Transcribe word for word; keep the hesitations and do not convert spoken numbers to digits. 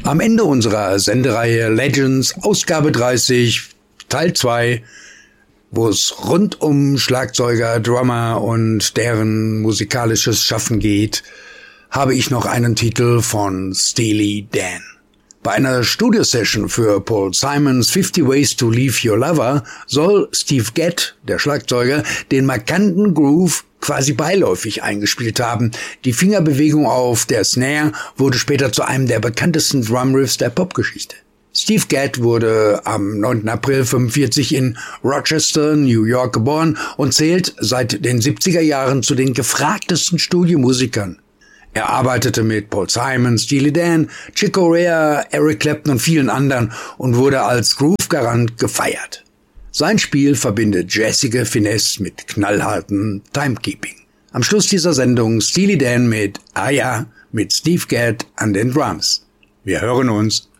Am Ende unserer Sendereihe Legends, Ausgabe dreißig, Teil zwei, wo es rund um Schlagzeuger, Drummer und deren musikalisches Schaffen geht, habe ich noch einen Titel von Steely Dan. Bei einer Studiosession für Paul Simons fifty Ways to Leave Your Lover soll Steve Gadd, der Schlagzeuger, den markanten Groove quasi beiläufig eingespielt haben. Die Fingerbewegung auf der Snare wurde später zu einem der bekanntesten Drumriffs der Popgeschichte. Steve Gadd wurde am neunten April fünfundvierzig in Rochester, New York geboren und zählt seit den siebziger Jahren zu den gefragtesten Studiomusikern. Er arbeitete mit Paul Simon, Steely Dan, Chick Corea, Eric Clapton und vielen anderen und wurde als Groove-Garant gefeiert. Sein Spiel verbindet jazzige Finesse mit knallhartem Timekeeping. Am Schluss dieser Sendung Steely Dan mit Ah ja, mit Steve Gadd an den Drums. Wir hören uns.